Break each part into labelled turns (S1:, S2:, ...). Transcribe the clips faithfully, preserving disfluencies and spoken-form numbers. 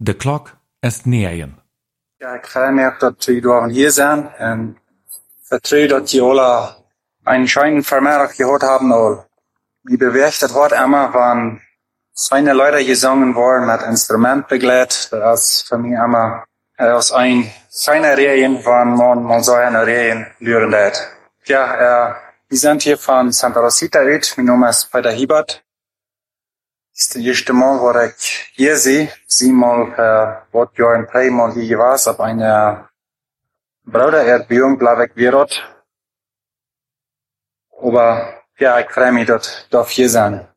S1: De klok is negen.
S2: Ja, ik freue mich, dat jullie hier zijn en vertrouw dat jullie alle einen schönen Vermerk gehört haben. All. Wie berichtet wordt immer, van feine Leute gesungen worden met Instrument begleitet. Dat is voor mij immer als een fijne reden van man, man zou een reden leren dat. Ja, uh, we zijn hier van Santa Rosita uit. Mijn naam is Peter Hiebert. Het is de eerste Mal, waar ik hier zie. Siebenmal, uh, wat jaar en dreimal hier geweest op een uh, Bruder-Erdbebung, blijf ik wereld. Aber ja, ich freue mich, dat darf hier sein.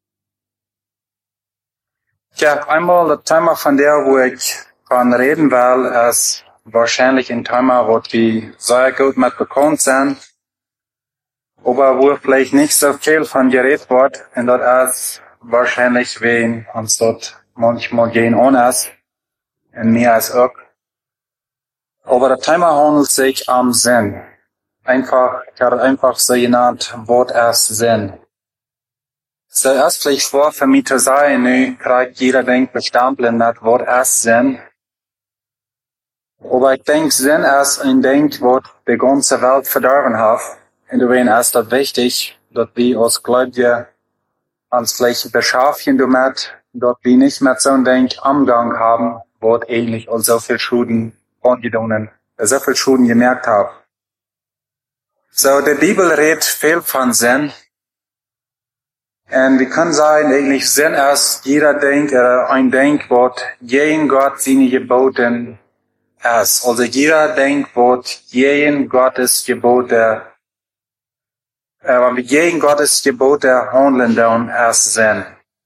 S2: Ja, einmal das Thema von der, wo ich kann reden will, ist wahrscheinlich ein Thema, wo wir sehr gut mit bekannt sind, aber wo vielleicht nicht so viel von geredet wird, und das ist wahrscheinlich, wen uns dort manchmal gehen an ist, und mehr als auch. Aber das Thema handelt sich am Sinn. Einfach, ich habe einfach so genannt, was ist Sinn. So ist vielleicht schwer für mich zu sagen, nu kriegt jeder denkt bestempeln mit, was ist Sinn. Aber ich denke, Sinn ist ein Ding, was die ganze Welt verdorben hat. Und deswegen ist das wichtig, dass wir als Gläubige uns vielleicht beschäftigen damit, dass wir nicht mit so einem Ding Umgang haben, was eigentlich uns so viel Schulden angedonnen, so viel Schulden gemerkt haben. So, die Bibel redet viel von Sinn. Und wir können sagen, eigentlich Sinn ist, jeder denkt, äh, ein Denk, was jeden Gott seine Geboten ist. Also jeder denkt, was jeden Gottes Gebote, äh, wenn wir jeden Gottes Gebote handeln, dann ist Sinn.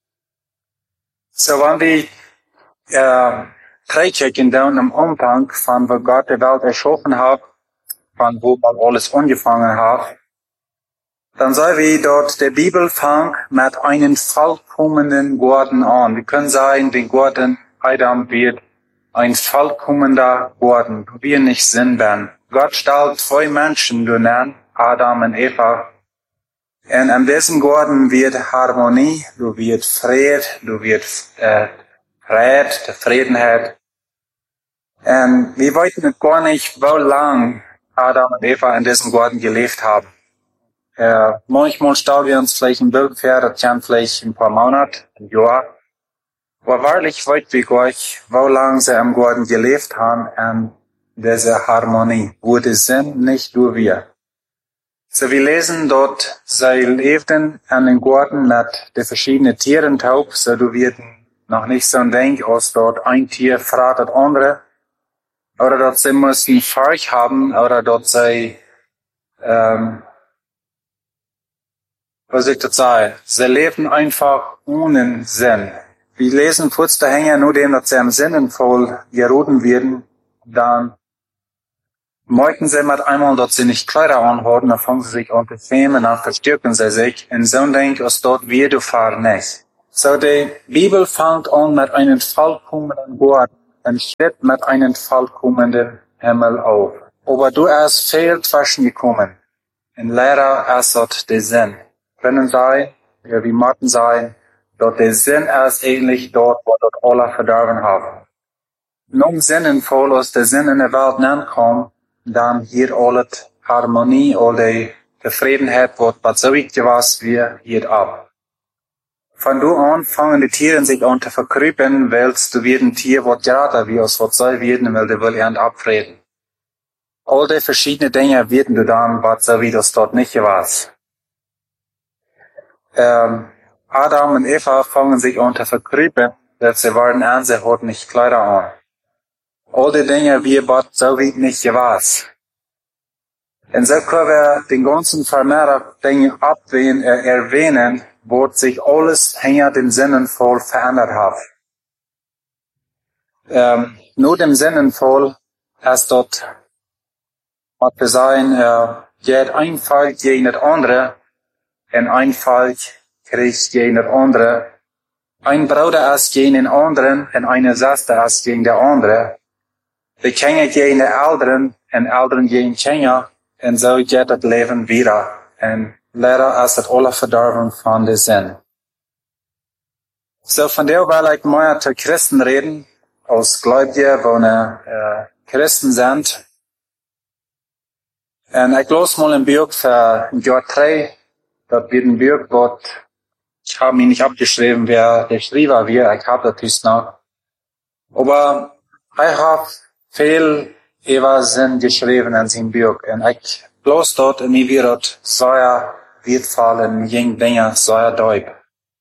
S2: So, wenn wir, äh, kriegen dann im Umfang von, wo Gott die Welt erschaffen hat, von wo man alles angefangen hat, dann soll wir dort der Bibel fangen mit einem vollkommenen Garten an. Wir können sagen, den Garten Adam wird ein vollkommener Garten, wo wir nicht sind werden. Gott stellt zwei Menschen durch, Adam und Eva. Und in diesem Garten wird Harmonie, du wird Fried, du wird äh, Fried, der Friedenheit. Und wir wissen gar nicht, wie lang Adam und Eva in diesem Garten gelebt haben. Äh, manchmal stellen wir uns vielleicht ein Bild vor, das kann vielleicht ein paar Monate, ein Jahr. Aber wahrlich weit wir gar nicht, wie lange sie im Garten gelebt haben, in dieser Harmonie, wo die sind, nicht nur wir. So, wir lesen dort, sie lebten in den Garten mit den verschiedenen Tieren taub, so du wirst noch nicht so ein Ding, als dort ein Tier fragt das andere. Oder dort sie müssen Furcht haben, oder dort sie, ähm, was ich das sagen, sie leben einfach ohne Sinn. Wir lesen kurz daher, nur dem, dass sie am Sinnen voll geroden werden, dann möchten sie mit einmal, dass sie nicht Kleider anhaben, dann fangen sie sich an zu schämen, dann verstärken sie sich, und so ein Ding ist dort wir fahren nicht. So, die Bibel fängt an mit einem vollkommenen Garten. Ein Schritt mit einem vollkommenen Himmel auf. Aber du hast viel zwischengekommen. Und leider ist das der Sinn. Können sein, ja, wie Martin sein, dass der Sinn ist eigentlich dort, wo dort alle verdorben haben. Nun sinnvoll, als der Sinn in der Welt ankommt, dann hier alles Harmonie oder die Zufriedenheit wird, was so wichtig was wir hier ab. Von du an fangen die Tiere sich an zu verkrüpen, weil du wird ein Tier, was gerade wie aus was soll werden, weil du will er abfrieden. All die verschiedenen Dinge werden du dann, was so wie das dort nicht war. Ähm, Adam und Eva fangen sich an zu verkrüpen, weil sie waren an, sie hatten nicht Kleider an. All die Dinge, wie was so wie nicht war. Und so können wir den ganzen Vermehrung Dinge abwählen, äh, erwähnen, wo sich alles hinter den Sinnen voll verändert hat. Ähm, nur dem Sinnen voll ist dort, was wir sagen, äh, jeder ein Fall gegen das andere, und ein Fall kriegt gegen das andere. Ein Bruder ist gegen den anderen, und eine Schwester ist gegen der andere. Die Kinder gegen die Eltern, und Eltern gegen Kinder, und so geht das Leben wieder. Und leider ist das alle verdorben von der Sinn. So, von der will ich mal zu Christen reden, als Gläubige, wo äh, Christen sind. En ik las mal een boek voor jaar drei. Dat wird ein Buch, wat ich habe mir nicht abgeschrieben, wer der Schreiber war. Ich habe das jetzt noch. Aber ich habe viel über Sinn geschrieben in seinem Buch. Und ich las dort, und mir wird das sehr wertvoll und jene Dinge sehr deutlich.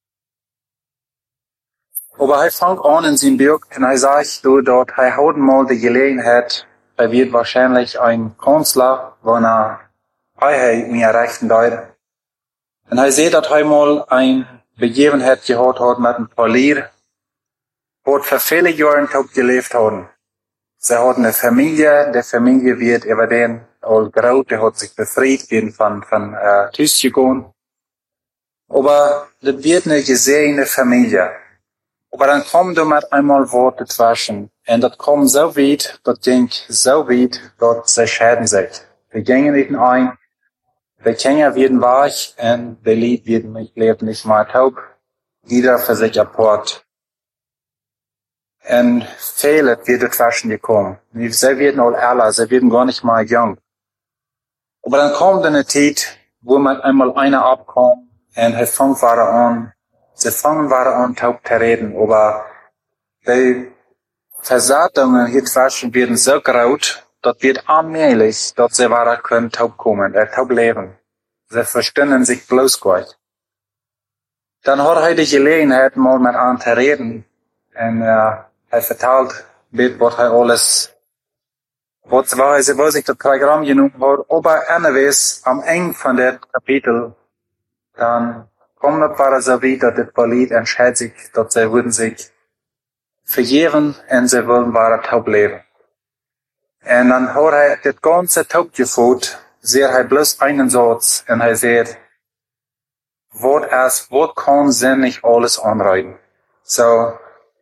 S2: Aber er fängt an in seinem Buch, und er sagt, du dort, er hat mal die Gelegenheit, er wird wahrscheinlich ein Künstler, wenn er, er mir rechten Deutsch. Und er sieht, dass er mal eine Begebenheit gehabt hat mit einem Polier, wo für viele Jahre top gelebt haben. Sie hatten eine Familie, die Familie wird über den all graut, der hat sich befreit, werden von, von, äh, Tüß gegangen. Aber das wird eine gesehene Familie. Aber dann kommt du mit einmal Worte dazwischen. Und das kommt so weit, das ging so weit, dass sie schäden sich. Wir gingen nicht ein, die Kinder werden weich, und die Lied werden nicht, lebt nicht mehr taub. Jeder für sich apart. Und viele wird dazwischen gekommen. Sie werden all älter, sie werden gar nicht mal jung. Aber dann kommt eine Zeit, wo man einmal einer abkommt, und er fängt weiter an, sie fangen weiter an, taub zu reden, aber die Versatungen hier zwischen werden so graut, das wird allmählich, dass sie weiter können taub kommen, äh, taub leben. Sie verstehen sich bloß gut. Dann hat er die Gelegenheit, mal mit einem zu reden, und äh, er vertelt, was er alles, was war, sie was ich das Programm genommen hat, aber anyways, am Ende von dem Kapitel, dann kommt das war so weit, dass das Lied entscheidet sich, dass sie würden sich vergeben, und sie wollen weiter taub leben. Und dann hat er das ganze taub geführt, sieht er bloß einen Satz, und er sagt, was es, was kann sie nicht alles anreiten? So,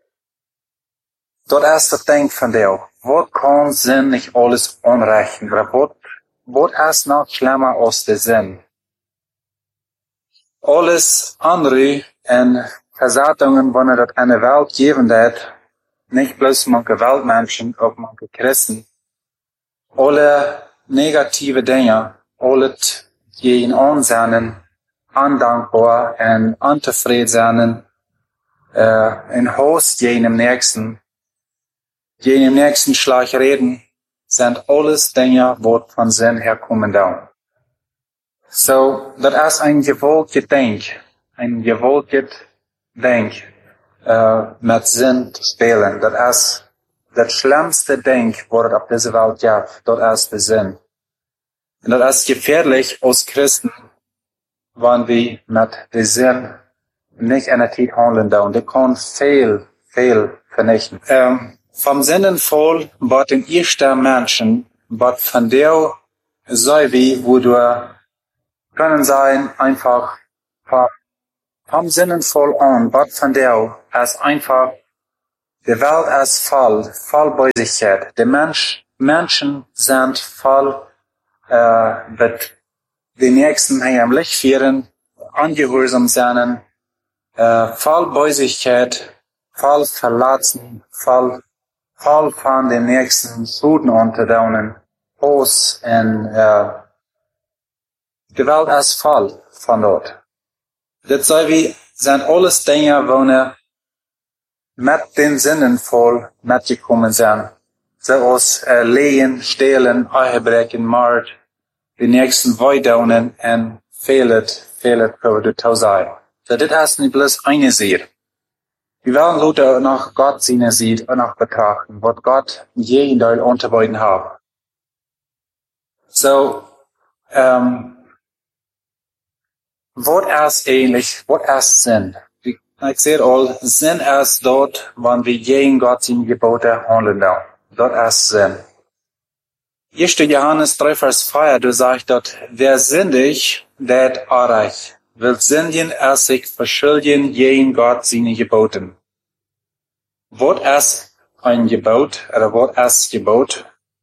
S2: das erste Ding von dir, was kann sie nicht alles anreichen? Was, was ist noch schlimmer als der Sinn? Alles andere und Versatungen, wenn er das eine Welt geben wird, nicht bloß manche Weltmenschen, auch manche Christen, alle negative Dinge, alles gegen Ansehen, undankbar und unzufrieden sein, äh, in Haus jenem Nächsten, jenem Nächsten Schlag reden, sind alles Dinge, die von Sinn herkommen da. So, das ist ein gewolltes Denk, ein gewolltes Denk, äh, mit Sinn zu spielen. Das ist das schlimmste Denk, was es auf dieser Welt gibt. Das ist der Sinn. Und das ist gefährlich als Christen, wenn wir mit dem Sinn nicht in der Zeit handeln da. Und das kann viel, viel vernichten. Ähm, vom Sinnen voll, was den ersten Menschen, was von der sei wie, wo du können sein, einfach vom Sinnen voll an, was von der ist einfach, die Welt ist voll, voll Bösigkeit. Die Mensch, Menschen sind voll, äh, mit den Nächsten hier im Licht führen, angehorsam sein, äh, voll Bösigkeit, voll Verlassen, voll, voll von den Nächsten Schulden unterdaunen, aus und, äh, die Welt ist voll von dort. Das sei wie, sind alles Dinge, wo wir mit den Sinnen voll mitgekommen sind. So aus äh, Lehen, Stehlen, Ehebrechern, Mord, die nächsten Weidaunen und fehlet, fehlet, wo du tau sei. So, das ist nicht bloß eine Sicht. Wir wollen Leute nach Gott seine Sicht und nach betrachten, was Gott jeden Teil unterbeiden hat. So, ähm, was ist eigentlich, was ist Sinn? Ich sehe all, Sinn ist dort, wenn wir gegen Gott seine Gebote handeln. Dort ist Sinn. erster Johannes drei, Vers vier, du sagst dort, wer sündig, der erreicht. Will sündigen, er sich verschuldigen gegen Gott seine Geboten. Was ist ein Gebot, oder was ist Gebot?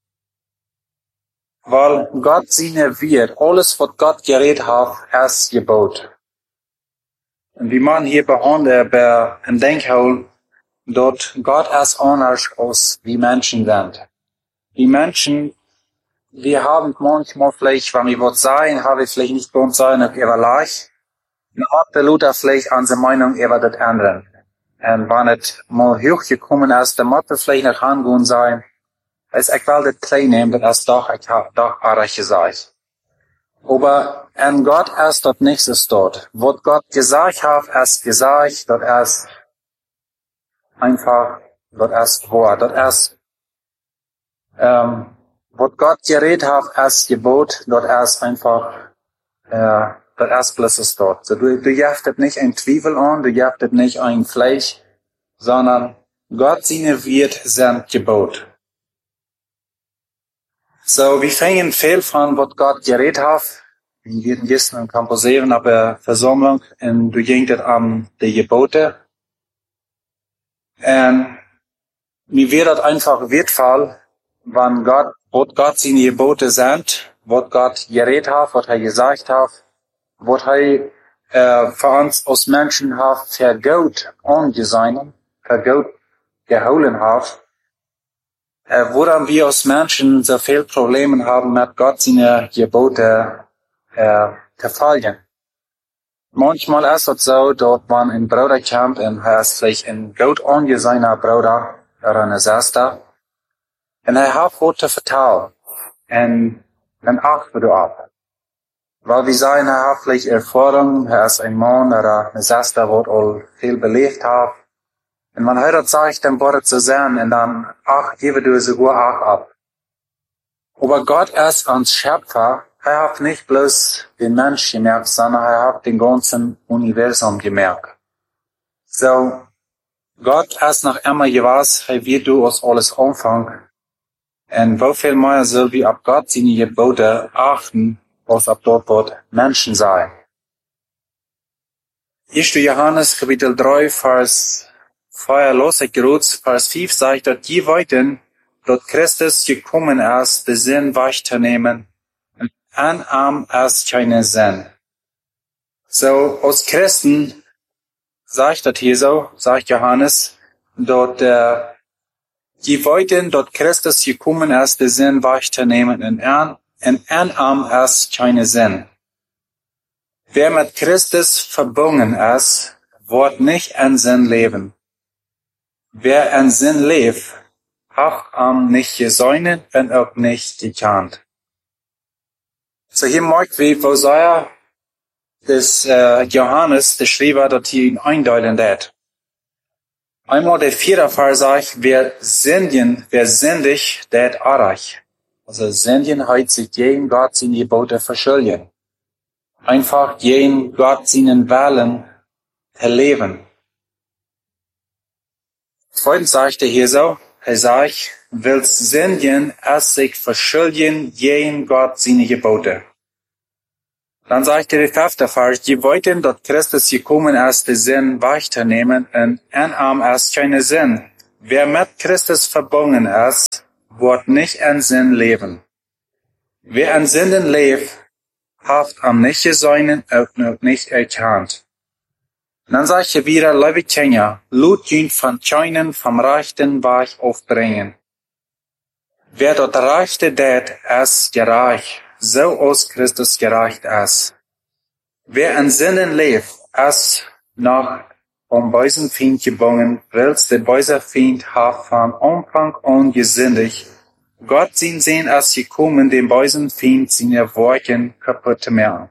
S2: Weil Gott seine wird, alles was Gott geredet hat, ist Gebot. Und wie man hier behandelt, bei einem Denkhaul, dort Gott ist anders als wie Menschen sind. Die Menschen, wir haben manchmal vielleicht, wenn wir was sagen, haben wir vielleicht nicht ganz sein, ob wir gleich. Dann hat der Luther vielleicht unsere Meinung über das anderen. Und wenn es mal hochgekommen ist, dann muss er vielleicht noch angehen sein. Also ich will das klein nehmen, das ist doch, ich habe doch artig gesagt. Aber in Gott ist dort nichts dort. Was Gott gesagt hat, ist gesagt, das ist einfach, das ist wahr, das ist, ähm, was Gott geredet hat, ist Gebot, das ist einfach, äh, das ist bloß dort. So, du, du jagst nicht ein Zweifel an, du jagst nicht ein Fleisch, sondern Gott seine wird sein Gebot. So, wir fangen viel von, was Gott geredet hat. Wir werden gestern in Campus sieben auf der Versammlung und du gingst an die Gebote. Und mir wird das einfach wertvoll, wenn Gott, was Gott seine Gebote sind, was Gott geredet hat, was er gesagt hat, was er äh, für uns als Menschen hat, für Gott angesehen, für Gott geholen hat. Äh, woran wir als Menschen so viel Probleme haben, mit Gott seine Gebote äh, zu folgen. Manchmal ist es so, dass man in Bruder kommt und er ist vielleicht ein gut angesehener Bruder oder eine Schwester und er hat was zu vertrauen und dann achten wir ab. Weil wir sagen, er hat vielleicht Erfahrung, er ist ein Mann oder eine Schwester, die all viel belebt hat. Und man hört sich dann Worte zu sein und dann, ach, gebe du sogar auch ab. Aber Gott ist uns Schöpfer, er hat nicht bloß den Mensch gemerkt, sondern er hat den ganzen Universum gemerkt. So, Gott ist noch immer gewiss, er wird du aus alles anfangen. Und wie viel mehr soll wir ab Gott seine Gebote achten, als ab dort, was Menschen sein. erster Johannes, Kapitel drei, Vers vier, los ich gerutzt, Vers fünf sagt, dass die weiten, dort Christus gekommen ist, den Sinn wahrzunehmen, und anarm ist keine Sinn. So, als Christen, sagt das hier so, sagt Johannes, dort, äh, die weiten, dort Christus gekommen ist, den Sinn wahrzunehmen, und an, und anarm ist keine Sinn. Wer mit Christus verbunden ist, wird nicht in Sinn leben. Wer in Sinn lebt, hat am nicht gesäunet und auch nicht gekannt. So hier merkt wie, wo sei des äh, Johannes, der Schreiber, dort hier eindeuten hat. Einmal der vierte Vers sagt, wer sündigen, wer sündig, der hat arach. Also sündigen heißt sich gegen Gott seine Gebote verschulden. Einfach gegen Gott seinen Willen zu leben. Zweitens sagt er hier so, er sagt, willst sündigen, es sich verschulden gegen Gott seine Gebote. Dann sagt er der fünfte Vers, die wollten, dass Christus gekommen ist, den Sinn wahrzunehmen, und anarm ist keine Sinn. Wer mit Christus verbunden ist, wird nicht in Sinn leben. Wer in Sünden lebt, hat am nicht gesäunen, auch noch nicht erkannt. Dann sagt er wieder, liebe Kinder, lut ihn von Scheinen vom rechten Weg aufbringen. Wer dort reichte, det ist gerecht, so aus Christus gerecht ist. Wer in Sünden lebt, ist noch um bösen Feind gebunden, welch der böse Feind hat von Anfang an gesündigt. Gott sein Sinn ist gekommen, dem bösen Feind seine Worte kaputt zu machen.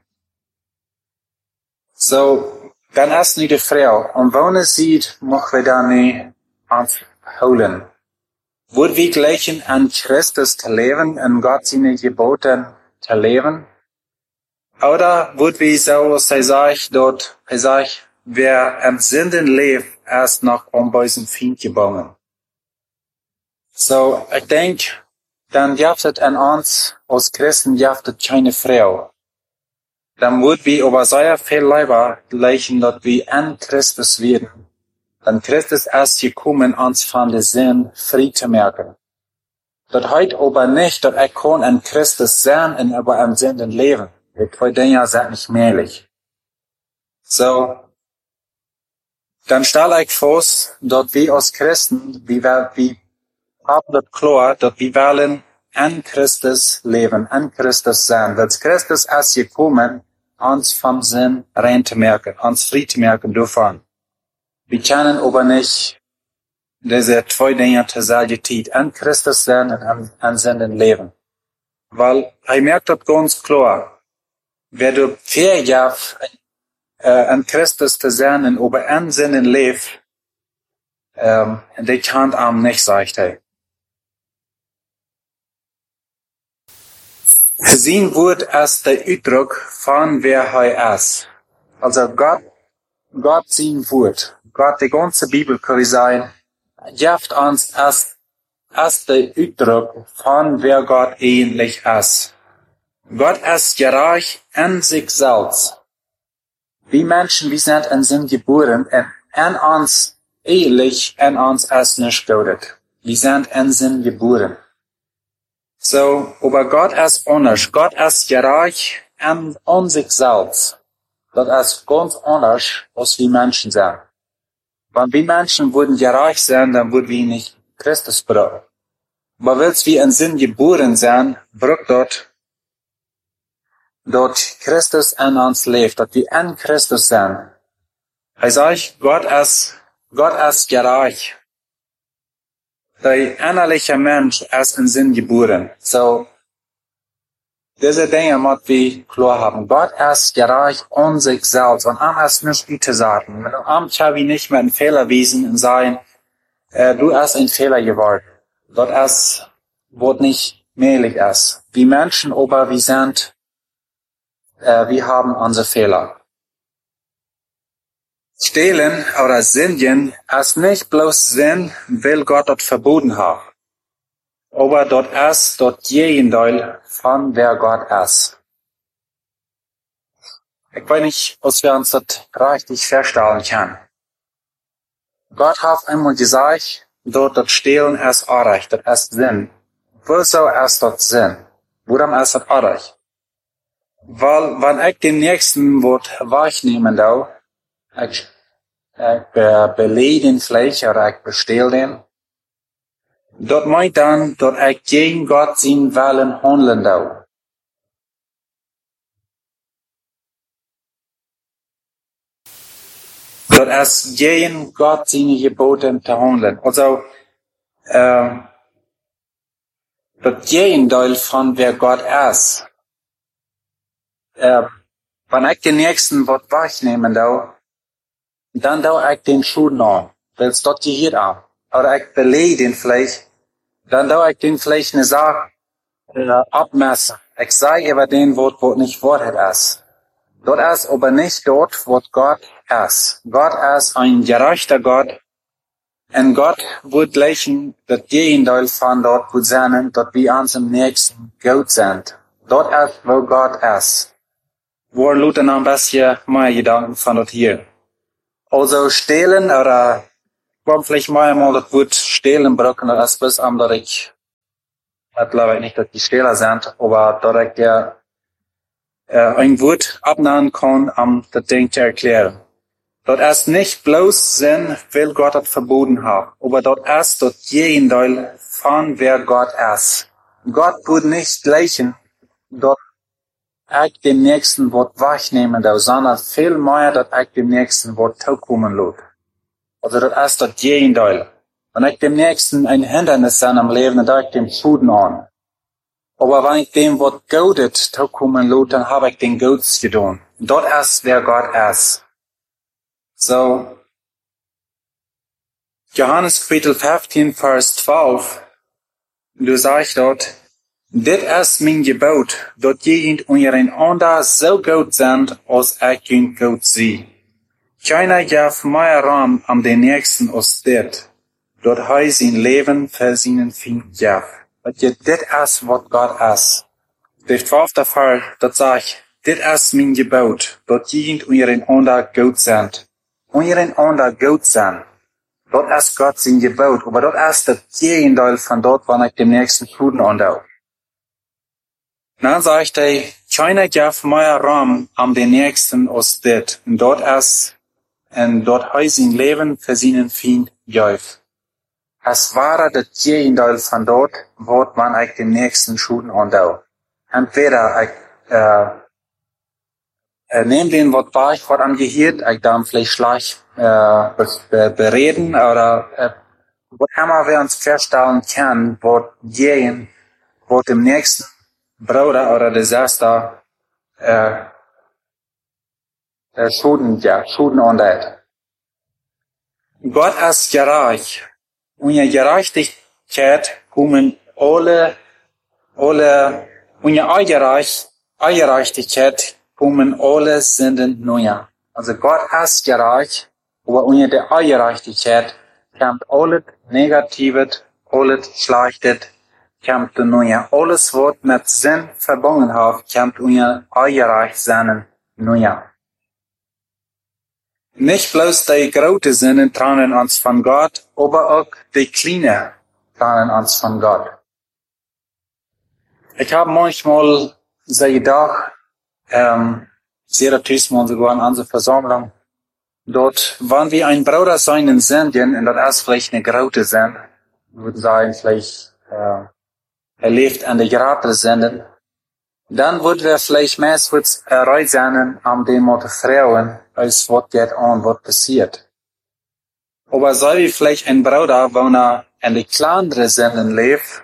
S2: So, dann ist nicht die Frau. Und wenn es sieht, möchten wir dann nicht anholen. Würden wir gleichen an Christus zu leben, an Gott seine Gebote zu leben? Oder würden wir so, als er sagt, dort, er sagt, wer am Sünden lebt, ist noch um bösen Feind gebunden. So, ich denke, dann jaftet an uns, als Christen jaftet keine Frau. Dann würden wir aber sehr viel lieber gleichen, dass wir an Christus werden. Denn Christus ist gekommen, uns von der Sinn frei zu merken. Das heißt aber nicht, dass ich kann an Christus sein und aber am Sünden leben. Die zwei Dinge sind nicht möglich. So, dann stelle ich fest, dass wir als Christen, wir, wir haben das klar, dass wir wollen an Christus leben, an Christus sein. Dass Christus ist gekommen, uns vom Sinn rein zu merken, uns frei zu merken davon. Wir können aber nicht diese zwei Dinge zur selben Zeit an Christus sein und an, an seinem Leben. Weil er merkt das ganz klar. Wer du vier Jahre äh, an Christus zu sein und aber an seinem Leben, ähm, die kann am nicht, sagt er. Sein Wort ist der Ausdruck von wer er ist. Also Gott, Gott sein Wort, Gott, die ganze Bibel kann ich sagen, gibt uns als, als der Ausdruck von wer Gott eigentlich ist. Gott ist gerecht in sich selbst. Wir Menschen, wir sind in Sinn geboren und in uns, ehrlich, in uns ist nicht Gott. Wir sind in Sinn geboren. So, aber Gott ist anders. Gott ist gerecht in uns sich selbst. Das ist ganz anders, als wir Menschen sind. Wenn wir Menschen würden gerecht sein, dann würden wir nicht Christus brauchen. Aber weil wir in Sinn geboren sind, braucht dort, dort Christus in uns lebt, dass wir in Christus sind. Er sagt, Gott ist, Gott ist gerecht. Der innerliche Mensch ist in Sinn geboren. So, diese Dinge müssen wir klar haben. Gott ist gerecht an sich selbst und am ist nicht zu sagen. Am kann wir nicht mit einem Fehler wiesen und sagen, äh, du hast ein Fehler geworden. Dort ist, was nicht möglich ist. Wir Menschen, aber wir sind, äh, wir haben unsere Fehler. Stehlen oder Sündigen ist nicht bloß Sinn, weil Gott das verboten hat. Aber dort ist dort Gegenteil von wer Gott ist. Ich weiß nicht, ob wir uns das richtig feststellen können. Gott hat einmal gesagt, dort das Stehlen ist Unrecht, das ist Sinn. Wieso ist das Sinn? Warum ist das Unrecht? Weil, wenn ich den nächsten Wort wahrnehmen darf, ich, ich be, belehe den Fleisch oder ich bestehle den. Dort meint dann, dass ich gegen Gott sein Willen handeln darf. Dort ist gegen Gott seine Gebote zu handeln. Also, äh, das Gegenteil von wer Gott ist. Äh, wenn ich den nächsten Wort wahrnehmen darf, dann darf ich den Schuh an, weil es dort gehört an. Oder ich belehe den Fleisch, dann darf ich den Fleisch eine Sache äh, abmessen. Ich sage über den Wort, wo nicht Wahrheit ist. Dort ist aber nicht dort, wo Gott ist. Gott ist ein gerechter Gott. Und Gott wird gleichen, das Gegenteil von dort wird sein, dass wir uns im Nächsten gut sind. Dort ist, wo Gott ist. Wo Luther noch ein bisschen mehr Gedanken von dort hier. Also stehlen oder, warum vielleicht mal einmal das Wort stehlen brauchen, das ist bis am, dass ich, ich glaube nicht, dass die Stehler sind, aber dass ich ja, äh, ein Wort abnehmen kann, um das Ding zu erklären. Dort ist nicht bloß Sinn, weil Gott das verboten hat, aber dort ist das Gegenteil von wer Gott ist. Gott wird nicht gleichen, dort ich dem nächsten Wort wahrnehmen darf, sondern viel mehr, dass ich dem nächsten Wort zukommen lässt. Also das ist das Gegenteil. Wenn ich dem nächsten ein Hindernis sein am Leben, dann darf ich dem Schuden an. Aber wenn ich dem Wort Gutes zukommen lässt, dann habe ich den Gutes getan. Dort ist, wer Gott ist. So, Johannes Kapitel fünfzehn, Vers zwölf, du sagst dort, dit ist mein Gebot, dass jemand untereinander so gut sind, als ich ihn gut sehe. Keiner gibt mehr Raum an den Nächsten als dit, dort er sein Leben für seinen Feind gibt. Weil dit ist, was Gott ist. Der zwölfte Fall, das sagt, dit ist mein Gebot, dass jemand untereinander gut sind. Untereinander gut sein. Dort ist Gott sein Gebot, aber dort ist das Gegenteil von dort, wann ich dem Nächsten Guten andau. Dann sagt er, keiner gibt mehr Raum an den Nächsten als dit. Und dort ist, en dort hij zijn leven voor zijn vriend juicht. Als ware dat tegendeel van dood, wordt man eigenlijk de nächsten Schuden ondel. Entweder ik uh, uh, neem den wat waar ich wat angehiert, ich dan vielleicht schlecht uh, be bereden, oder uh, wat immer wir uns feststellen können, wird gehen, wird dem nächsten Bruder oder der Schwester uh, uh, Schuden, ja, Schuden ondel. Gott ist gerecht. Unje gerechtigkeit komen alle, alle, unje gerechtigkeit komen alle Sünden neu. Also Gott ist gerecht, aber unje der gerechtigkeit kommt alles Negatives, alles Schlechtes, kommt neu. Alles, was mit Sinn verbunden hat, kommt unje gerecht sein neu. Nicht bloß die großen Sünden trennen uns von Gott, aber auch die kleinen trennen uns von Gott. Ich habe manchmal so gedacht, ähm, sehr Tismus sogar in unserer Versammlung, dort, wenn wir ein Bruder sein in Sünden, und das ist vielleicht eine große Sünde, ich würde sagen, vielleicht, äh, er lebt an der gratis Sünden, dann würden wir vielleicht meistens erreicht sein, um dem mit Frauen, als was geht an, was passiert. Aber soll wir vielleicht ein Bruder, wenn er in die kleineren Sünden lebt,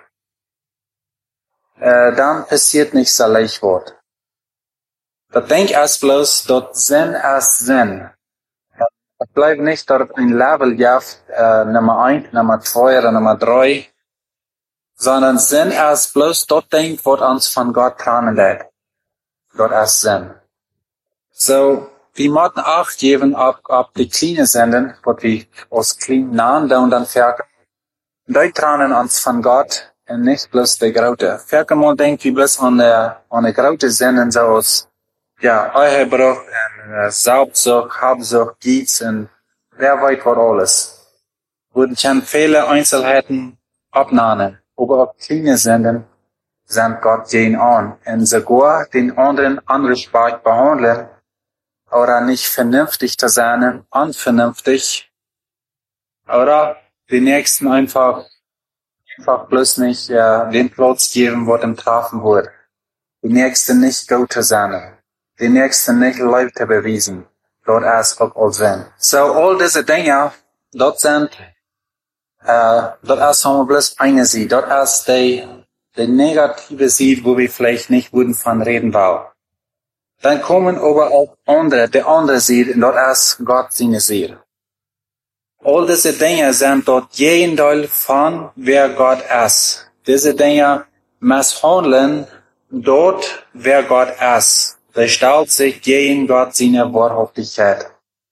S2: äh, dann passiert nicht so leicht was. Das denk erst bloß, dort Sinn ist Sinn. Es bleibt nicht dort ein Level gibt, äh, Nummer eins, Nummer zwei oder Nummer drei, sondern Sinn ist bloß dort denkt, was uns von Gott trennen lässt. Dort ist Sinn. So, wir müssen Acht geben ab, ab die kleinen Sünden, was wir aus kleinen Nahen da und dann ferken. Die trennen uns von Gott und nicht bloß die Grote. Ferken mal denkt, wie bloß an der, an der Grote Sünden so aus, ja, Ehebruch und äh, Saubsucht, Habsucht, Gietz und wer weiß was alles. Würden schon viele Einzelheiten abnehmen. Aber auch kleine Sünden sind Gott gehen an und sogar den anderen unrechtlich behandeln oder nicht vernünftig zu sein, unvernünftig oder die Nächsten einfach einfach bloß nicht äh, den Platz geben, wo dem Trafen wird. Die Nächsten nicht gut zu sein, die Nächsten nicht Leib zu beweisen. Dort ist auch all Sinn. So all diese Dinge, dort sind Uh, das ist haben wir bloß eine Seite. Das ist die, die negative Seite, wo wir vielleicht nicht würden von reden wollen. Dann kommen aber auch andere, die andere Seite, und das ist Gott seine Seite. All diese Dinge sind dort jeden Teil von, wer Gott ist. Diese Dinge misshandeln dort, wer Gott ist. Da stellt sich gegen Gott seine Wahrhaftigkeit.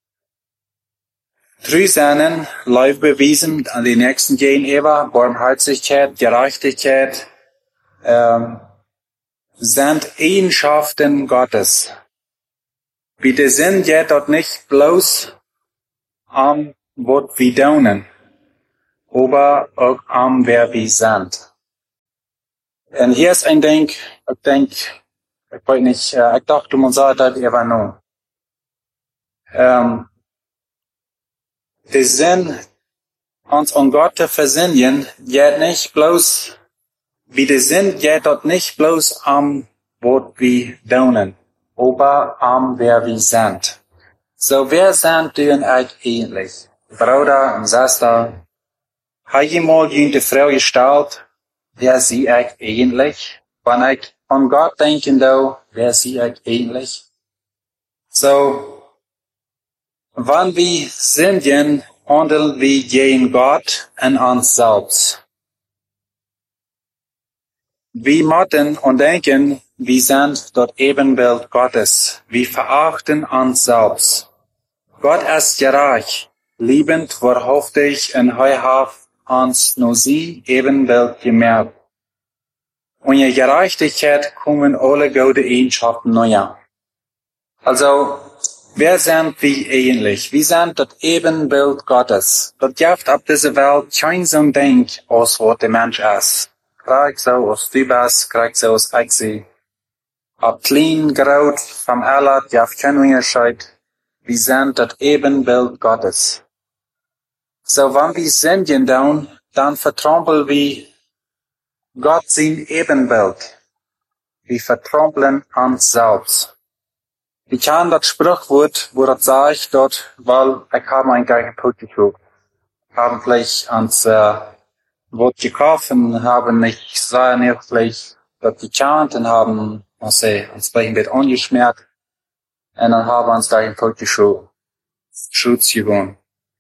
S2: Drei Sünden, live bewiesen, an die nächsten gegenüber, Barmherzigkeit, Gerechtigkeit, ähm, sind Eigenschaften Gottes. Wir sind ja dort nicht bloß am, was wir tun, aber auch am, wer wir sind. Und hier ist ein Ding, ich denke, ich weiß nicht, äh, ich dachte, man sagt das immer noch. Ähm, Der Sinn, uns an Gott zu versöhnen, geht nicht bloß, wie der Sinn geht dort nicht bloß am, was wir tun, aber am, wer wir sind. So, wer sind wir eigentlich? Bruder und Schwester, habe ich mal die Frau gestellt, wer sie eigentlich? Wenn ich an Gott denken da, wer sie eigentlich? So, wenn wir sündigen, handeln wir gegen Gott und uns selbst. Wir müssen und denken, wir sind das Ebenbild Gottes. Wir verachten uns selbst. Gott ist gerecht, liebend, wahrhaftig und heuhaft uns nur sie Ebenbild gemerkt. Und in Gerechtigkeit kommen alle gute Eigenschaften neu. Also, wer sind wir eigentlich? Wir sind das Ebenbild Gottes. Das gibt auf dieser Welt kein so ein Ding, als was der Mensch ist. Krieg so, als du bist, krieg so, als ich sie. Ob klein, groß, vom Ellert, gibt keinen Unterschied. wir sind das Ebenbild Gottes. So, wenn wir sündigen dann, dann vertrampeln wir Gott sein Ebenbild. Wir vertrampeln uns selbst. Ich kann das Sprichwort, wo das sagt, dort, weil ich habe ein gleiches Put gekriegt. Haben vielleicht uns, äh, Wort gekauft und haben nicht, sah nicht vielleicht, dort gekannt und haben, was sei, uns bei ihm wird angeschmiert. Und dann haben wir uns gleich ein Put gekriegt. Schutz gewonnen.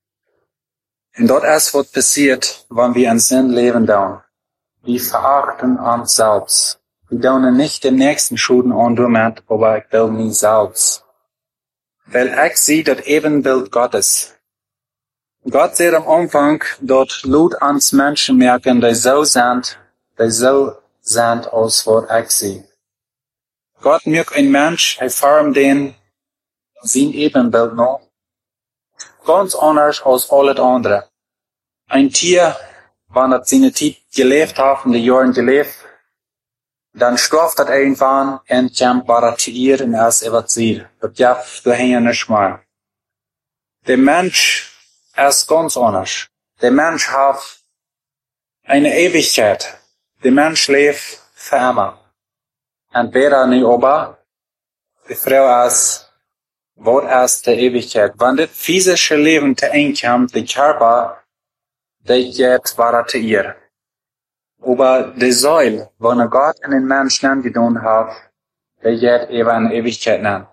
S2: Und dort erst wird passiert, wenn wir in Sinn leben dann. Wir verachten uns selbst. Wir tun nicht dem nächsten Schulden andrücken, aber ich will mich selbst. Weil ich sehe das Ebenbild Gottes. Gott sieht am Anfang, dort lud uns Menschen merken, die so sind, die so sind, als was ich sehe. Gott mögt ein Mensch, er formt den, sein Ebenbild noch, ganz anders als alles andere. Ein Tier, wenn das seine Zeit gelebt hat, in den Jahren gelebt, dann stirbt das irgendwann und kommt baratiert und erst evaziert. Das gibt du hier nicht mehr. Der Mensch ist ganz anders. Der Mensch hat eine Ewigkeit. Der Mensch lebt für immer. Entweder nicht ober, die Frau ist, was ist die Ewigkeit? Wenn das physische Leben zu Ende kommt, der Körper, der geht baratiert. Aber die Säule, wo Gott in den Menschen getan hat, der geht eben eine Ewigkeit an.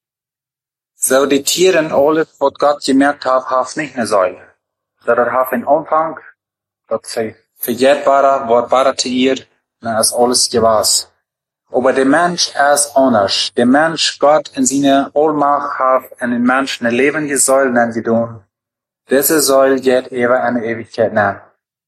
S2: So die Tiere und alles, was Gott gemerkt hat, hat nicht eine Säule. So das hat einen Anfang, das vergehtbare, wird baratiert, dann ist alles gewas. Aber der Mensch ist anders. Der Mensch, Gott in seiner Allmacht hat in den Menschen eine lebende Säule getan. Diese Säule geht eben eine Ewigkeit an.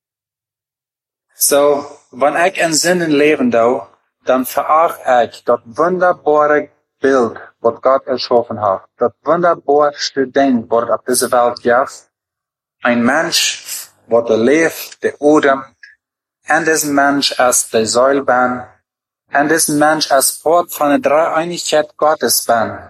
S2: So, wenn ich in Sinnen leben da, dann verachte ich das wunderbare Bild, was Gott erschaffen hat. Das wunderbarste Ding, was auf dieser Welt gibt. Ein Mensch, was er lebt, der Odem. Und dieser Mensch ist der Säulbein. Und dieser Mensch ist Wort von der Dreieinigkeit Gottes bin.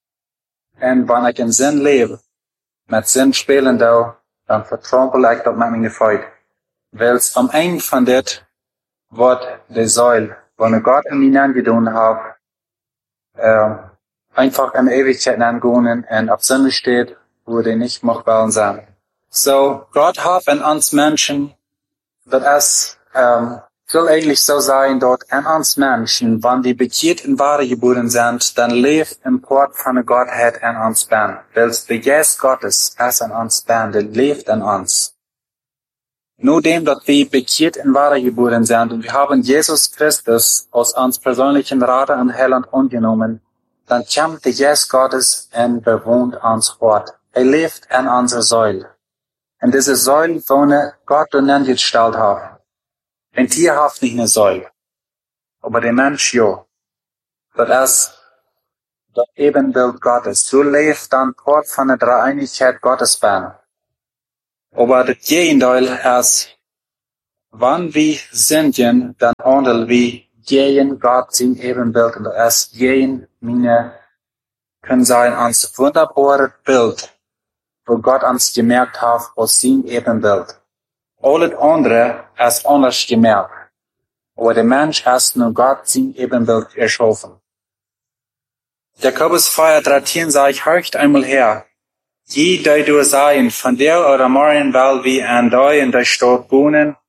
S2: Und wenn ich in Sinn lebe, mit Sinn spielen da, dann vertrampel ich das mit meiner Freude. Weil es am Ende von das, was die Säule, wenn Gott in mir angetan hat, äh, einfach in Ewigkeit angehen und auf Sinn steht, wo die nicht machbar sein. So, Gott hat in uns Menschen, das ist, ähm, soll eigentlich so sein, dort in uns Menschen, wenn die bekehrt und wahre geboren sind, dann lebt im Port von der Gottheit in uns bin. Weil der Geist Gottes ist in uns bin, der lebt in uns. Nur dem, dass wir bekehrt und wahre geboren sind und wir haben Jesus Christus aus uns persönlichen Rat und Heiland angenommen, dann kommt der Geist Gottes und bewohnt uns fort. Er lebt in unserer Säule. Und diese Säule, wo Gott und gestellt hat. Ein Tier hat nicht eine Säule. Aber der Mensch, ja. Das ist das Ebenbild Gottes. So lebt dann Port von der Dreieinigkeit Gottes bin. Aber das Gegenteil ist, wenn wir sündigen, dann handeln wir gegen Gott sein Ebenbild. Und das ist gegen meine, können sein, uns wunderbare Bild, wo Gott uns gemerkt hat, aus sein Ebenbild. Alles andere ist anders gemerkt. Aber der Mensch hat nur Gott sein Ebenbild erschaffen. Jakobus vier dreizehn sagt, hört einmal her. Je, die du sein, von der oder morgen, weil wir an die in der Stadt wohnen,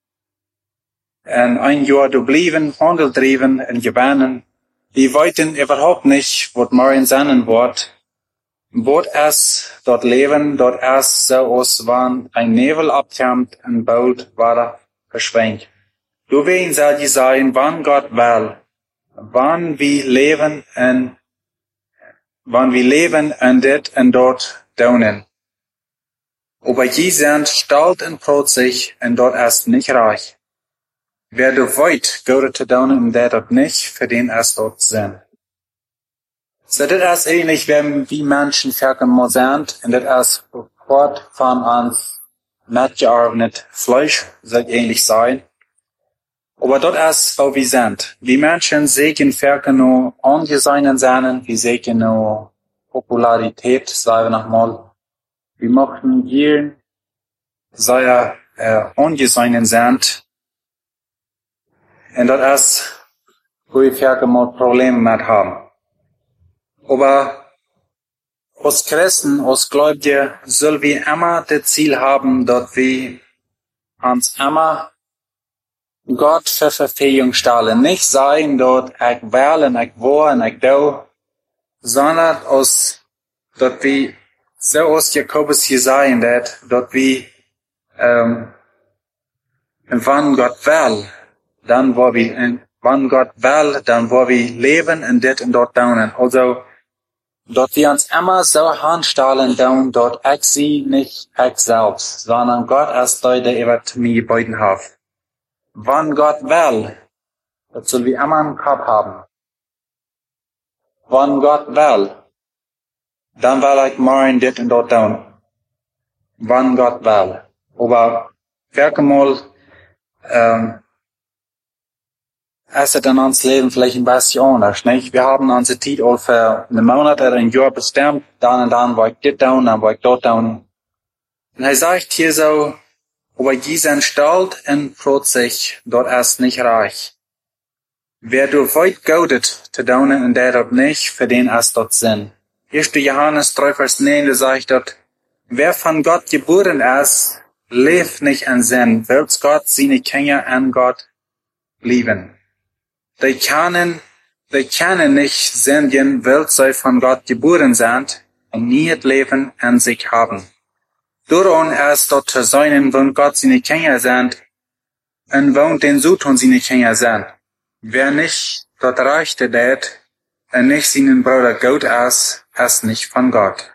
S2: und ein Jahr du blieben, Handel trieben und gewinnen, die weiten überhaupt nicht, was morgen sein wird. Dort es, dort leben, dort es so aus, wann ein Nebel abkommt und bald war verschwindet. Du wen soll die sein, wann Gott will, wann wir leben und, wann wir leben und dit und dort daunen. Aber je sind stolz und protzig und dort ist nicht reich. Wer du weit, gehört zu daunen und der dort nicht, für den es dort sind. So, das ist ähnlich, wenn wie Menschen verkommen sind, und das ist Wort von uns mitgearbeitet Fleisch, soll ähnlich sein. Aber dort ist, wo wir sind. Die Menschen sehen verkommen angesehen sein, wir sehen nur Popularität, sagen wir nochmal. Wir möchten hier sehr äh, ungeseinen sind. Und das ist, wo wir vielleicht mal Probleme mit haben. Aber als Christen, als Gläubige, sollen wir immer das Ziel haben, dass wir uns immer Gott zur Verfügung stellen. Nicht sein, dass ich will und ich will und ich do, sondern als, dass wir so aus Jakobus hier sein, dass, dass wir, ähm, wenn Gott will, dann wo wir, wenn Gott will, dann wo wir leben und dit und dort tun. Also, dass wir uns immer so handstellen tun, dass ich sie nicht ich selbst, sondern Gott ist der, der über mir geboten hat. Wenn Gott will, das soll wir immer im Kopf haben. Wenn Gott will, dann will ich morgen dit und dort tun. Wenn Gott will. Aber wirklich mal, ähm, es ist in uns Leben vielleicht ein bisschen anders, nicht? Wir haben unsere Titel für einen Monat oder ein Jahr bestimmt, dann und dann war ich dit tun, dann war ich dort tun. Und er sagt hier so, aber die sind stolz und trotzig, dort ist nicht reich. Wer du weit gaudet zu tun und der dort nicht, für den ist dort Sinn. erster Johannes drei, Vers neun, da sagt dort, wer von Gott geboren ist, lebt nicht in Sinn, will Gott seine Kinder an Gott lieben. Die können, die können nicht sündigen, weil sie von Gott geboren sind und nie das Leben an sich haben. Darum ist dort zu sein, wenn Gott seine Kinder sind, und wenn den so tun seine Kinder sind. Wer nicht dort reichte det, und nicht seinen Bruder Gott ist, ist nicht von Gott.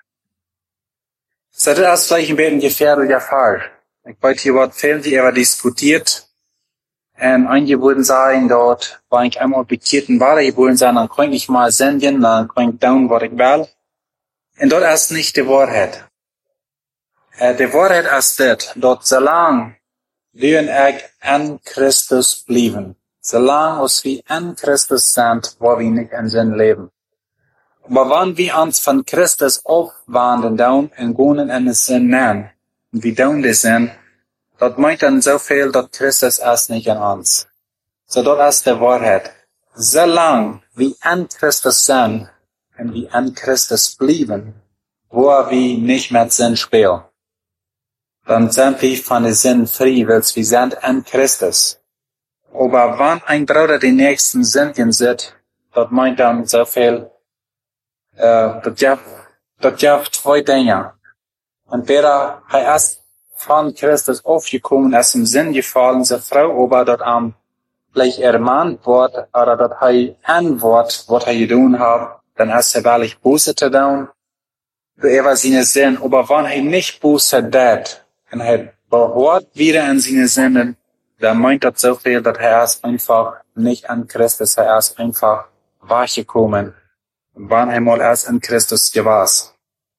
S2: So, das ist vielleicht ein bisschen gefährlicher Fall. Ich weiß, hier wird viel darüber diskutiert. Und eingeboren sein dort, wenn ich einmal bekehrt und war geboren sein, dann kann ich mal senden, dann kann ich tun, was ich will. Und dort ist nicht die Wahrheit. Äh, die Wahrheit ist das, dort solange wir und ich an Christus bleiben, solange wir an Christus sind, wo wir nicht in Sinn leben. Aber wenn wir uns von Christus aufwandern und gehen in den Sinn nehmen, und wir tun das Sinn, das meint dann so viel, dass Christus ist nicht in uns. So, das ist die Wahrheit. Solange wir an Christus sind und wir an Christus bleiben, wo wir nicht mit Sinn spielen, dann sind wir von den Sinn frei, weil wir sind an Christus. Aber wenn ein Bruder den nächsten Sünden sieht, das meint dann so viel, äh, das gibt, das gibt zwei Dinge. Entweder er ist von Christus aufgekommen, ist im Sinn gefallen, seine Frau, aber dort am vielleicht ermahnt wird, oder dort er antwortet, was er getan hat, dann ist er wirklich Buße zu tun, für er seine Sinn. Aber wenn er nicht Buße tut, und er behört wieder in seine Sünden, dann meint das so viel, dass er ist einfach nicht an Christus, er ist einfach wachgekommen, wann er mal erst in Christus gewesen.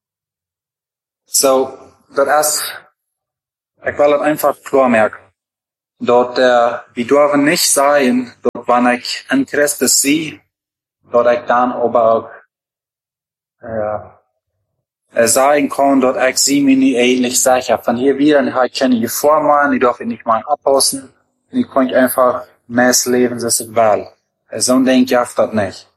S2: So, das ist, ich will das einfach klar merken. Dort, äh, wir dürfen nicht sein, dort, wenn ich an Christus sehe, dort ich dann aber auch, äh, sagen kann, dort ich sie mir nicht ähnlich sicher. Von hier wieder, ich kann nicht vormachen, ich darf ihn nicht mal abpassen, ich kann einfach mehr leben, als ich will. So denke ich das nicht.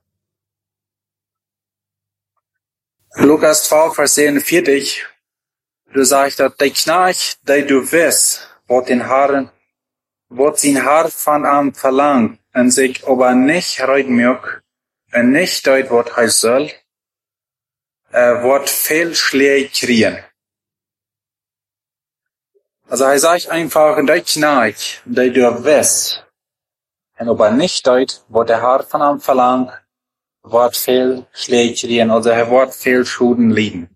S2: Lukas zwölf, Vers siebenundvierzig, du sagst, dass der Knecht, der du wirst, wird den Herrn, wird sein Herr von ihm verlangt, und sich aber nicht reut mög, und nicht deut, was er soll, er wird viel Schläge kriegen. Also er sagt einfach, der Knecht, der du wirst, und aber nicht deut, was der Herr von ihm verlangt, wird viel Schläge kriegen, also er wird viel Schulden liegen.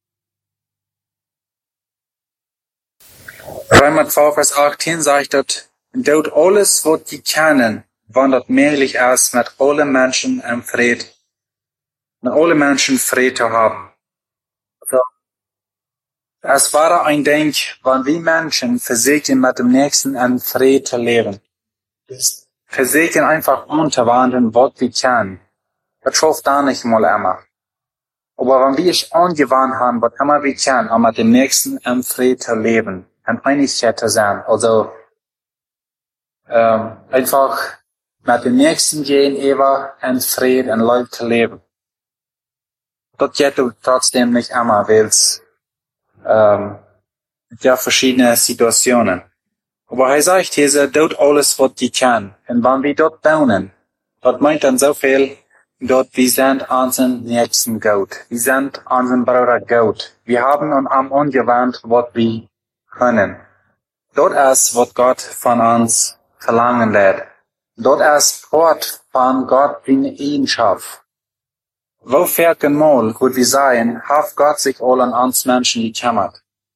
S2: Römer zwölf, Vers achtzehn sagt dort, dort alles, was die kennen, wann das möglich ist, mit allen Menschen im Frieden, mit allen Menschen Frieden zu haben. Also, es war ein Denk, wenn wir Menschen versuchen, mit dem Nächsten in Frieden zu leben. Versuchen einfach umzuwandeln, was wir kennen. Das schafft da nicht mal immer. Aber wenn wir es angewandt haben, was immer wir können, um mit dem Nächsten im Frieden zu leben, in Einigkeit zu sein, also ähm, einfach mit dem Nächsten gehen, immer in Frieden, in Leib zu leben. Das geht trotzdem nicht immer, weil es ähm, ja verschiedene Situationen. Aber er sagt, er tut alles, was die kann. Und wenn wir dort bauen, das meint dann so viel, dort wir sind unseren Nächsten gut. Wir sind unseren Bruder gut. Wir haben uns am angewandt, was wir können. Dort ist, was Gott von uns verlangen lässt. Dort ist Wort von Gott wie eine Eigenschaft. Wo vierten Mal, gut wir sagen, hat Gott sich all an uns Menschen gekümmert.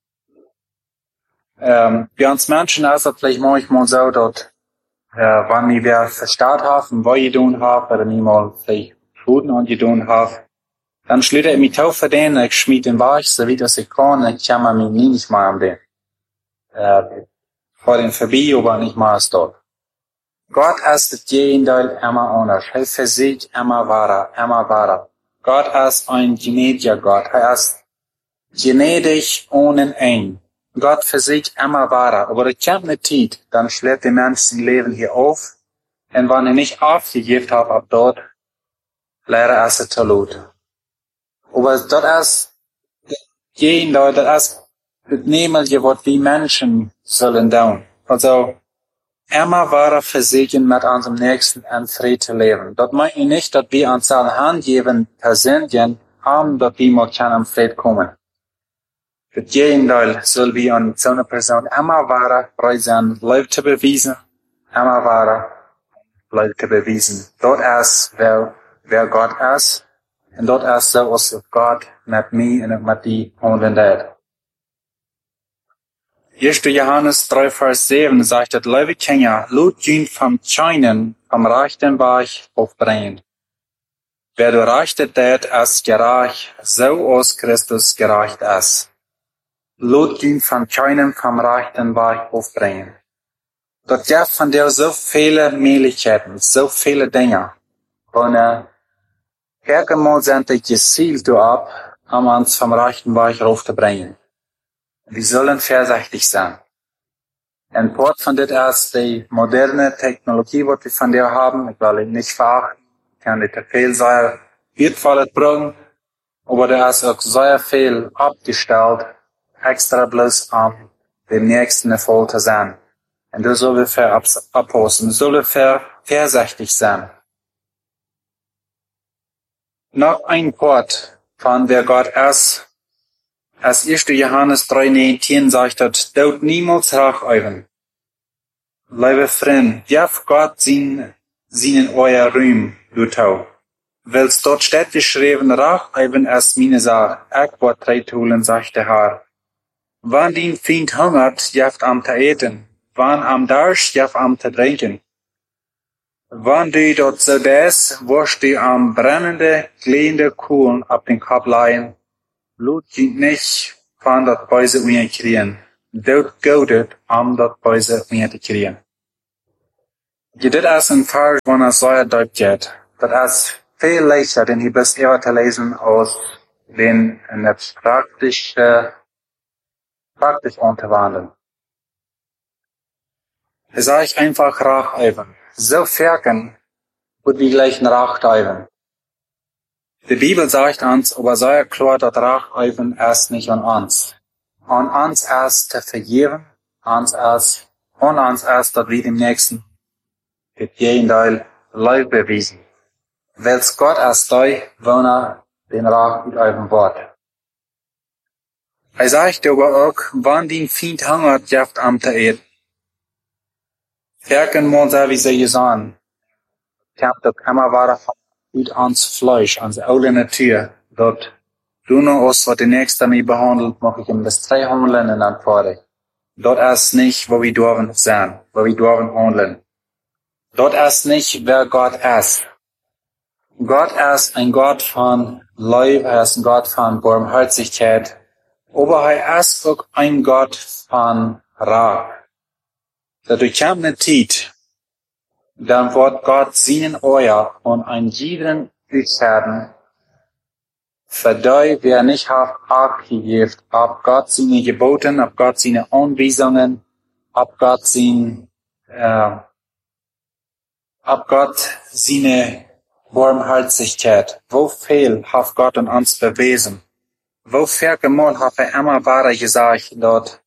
S2: Ähm, bei uns Menschen ist es vielleicht manchmal so, dass, äh, wenn wir wer verstaat haben, was ich tun habe, oder niemals vielleicht Schulden angetan habe, dann schlüter ich mich tauf für den, ich schmied den Weich, so wie das ich kann, ich kümmere mich nie nicht mal um den. Äh, vor den vorbei, aber nicht mal ist dort. Gott ist das Gegenteil immer anders. Er versiegt immer wahrer, immer wahrer. Gott ist ein gnädiger Gott. Er ist gnädig ohne Ende. Gott versiegt immer wahrer. Aber es kommt eine Zeit, dann schlägt die Menschen Leben hier auf. Und wenn er nicht aufgegeben hat, ab dort, leider er es zu lot. Aber das ist Gegenteil, das ist das Nämliche, was wir Menschen sollen tun. Also, immer wahrer versiegen mit unserem Nächsten in Frieden leben. Das meint nicht, dass wir uns alle Hand geben, persönlich, haben, dass wir mal in Frieden kommen. Das Gegenteil soll wir an so einer Person immer wahrer bereit sein, Leib zu beweisen, immer wahrer Leib zu beweisen. Dort ist, wer, wer Gott ist, und dort ist so, als Gott mit mir und mit dir handeln wird. erster Johannes drei, Vers sieben sagt, dass liebe Kinder, lut ihn vom Scheinen, vom rechten Weg aufbringen. Wer du rechte tät, ist gerecht, so aus Christus gerecht ist. Lut ihn vom Scheinen, vom rechten Weg aufbringen. Dort gibt von dir so viele Möglichkeiten, so viele Dinge. Und, äh, hergemal sind die gezielt ab, um uns vom rechten Weg aufzubringen. Wir sollen vorsichtig sein. Ein Part von das ist die moderne Technologie, die wir von der haben. Ich will nicht verachten, kann nicht viel sein, wertvoll bringen, aber da ist auch sehr viel abgestellt, extra bloß um dem nächsten Erfolg zu sein. Und da sollen wir für abpassen, sollen wir vorsichtig sein. Noch ein Part von wer Gott ist, als erster Johannes drei, neunzehn sagt, dass dort niemals Rach üben. Liebe Freunde, darf Gott sein, seinen euer Ruhm, du tau. Weil's dort steht geschrieben, Rach üben ist meine Sache, ich wird drei Tulen, sagt der Herr. Wann dein Feind hungert, darf am zu eten, wann am Darsch, darf am zu trinken. Wann du dort so des, wirst du am brennende, glühende Kohlen ab den Kopf leihen, Blut geht nicht von dat Böse unkriegen. Dort goudet am dat Böse unkriegen. Je dit is een vers wanneer zeer duip geht. Dat is veel leichter, denn hier best eher te lesen als den in het praktische, praktisch anzuwenden. Es sage ich einfach Rach üben. So ferken, wird wir gleich Rach üben. Die Bibel sagt uns, aber sehr klar, dass Rach üben erst nicht an uns. An uns erst zu vergeben, uns erst, an uns erst, dass wir dem Nächsten das Gegenteil Leib bewiesen. Weil's Gott erst da, wenn er den Rach üben wird. Er sagt aber auch, wann den Feind hungert, darf am zu eten. Ferken muss er, wie sie gesagt, kommt doch immer weiter ut ans Fleisch, ans alte Natur, dort du noch aus, was der Nächste mich behandelt, mach ich ihm das drei handeln und dann fahre ich. Dort ist nicht, wo wir dürfen sein, wo wir dürfen handeln. Dort ist nicht, wer Gott ist. Gott ist ein Gott von Liebe, er ist ein Gott von Barmherzigkeit, aber er ist auch ein Gott von Rach. Dadurch kommt eine Zeit, dann wird Gott seinen Euer und einen jeden Üchern Für die wir nicht haben abgegeben, ab Gott seine Geboten, ab Gott seine Anweisungen, ab Gott sein, äh, ab Gott seine Barmherzigkeit. Wo viel hat Gott an uns bewiesen? Wo viel Mal hat er immer weiter gesagt, dort,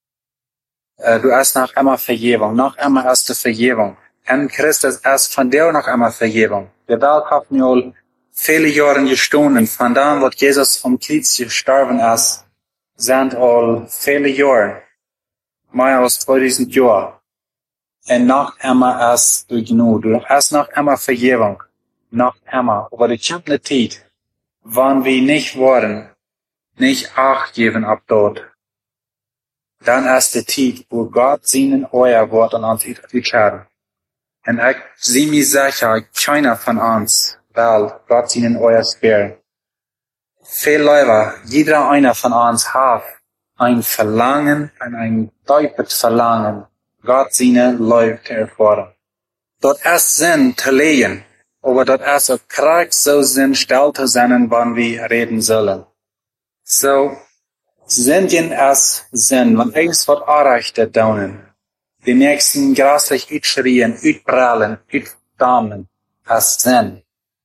S2: äh, du hast noch immer Vergebung, noch immer hast du Vergebung. In Christus ist von dir noch immer Vergebung. Die Welt hat nur viele Jahre gestohlen, von dem, was Jesus am Kreuz gestorben ist, sind all viele Jahre, mehr als zweitausend Jahre. Und noch immer ist du genug. Du hast noch immer Vergebung. Noch immer. Aber die kommt eine Zeit, wann wir nicht wollen, nicht Acht geben ab dort. Dann ist die Zeit, wo Gott seinen euer Wort an uns erklärt. Und ich sehe mir sicher, keiner von uns will Gott seinen euer spüren. Viel Leute, jeder einer von uns hat ein Verlangen, ein deutliches Verlangen, Gott seine Leute zu erfahren. Dort ist Sinn zu leben, aber dort ist auch Kraft so Sinn still zu sein, wann wir reden sollen. So, Sinn ist Sinn, wenn eins wird erreicht daunen. Die nächsten grasslich utschrien, utprallen, utdamen, ist Sinn.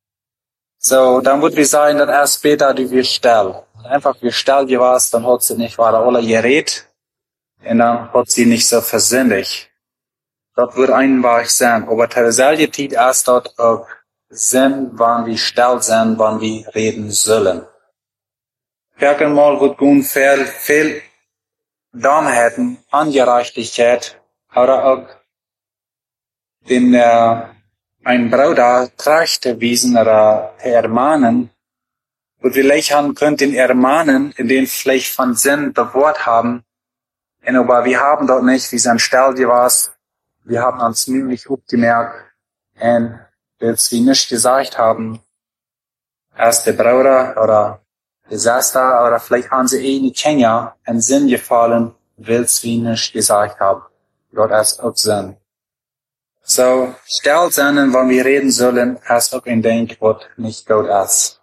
S2: So, dann würde wir sagen, das ist später, die wir still. Einfach wir still gewesen, dann hat sie nicht weiter alle geredet, und dann hat sie nicht so versündigt. Dort wird einfach sein, aber tatsächlich ist dort auch Sinn, wann wir still sind, wann wir reden sollen. Mal wird gut viel, viel Dummheiten, Ungerechtigkeit, oder auch den, äh, ein Bruder trachte wiesen oder ermahnen, und vielleicht haben können den ermahnen, in den vielleicht von Sinn das Wort haben, und aber wir haben dort nicht, wie sein Stell gewesen, wir haben uns nämlich abgemerkt, und als wir nicht gesagt haben, erst der Bruder oder Desaster, oder vielleicht haben sie eh nicht Kenia in Sinn gefallen, will's wir nicht gesagt haben. Dort ist auch Sinn. So, still sein, wenn wir reden sollen, ist auch ein Denk, was nicht gut ist.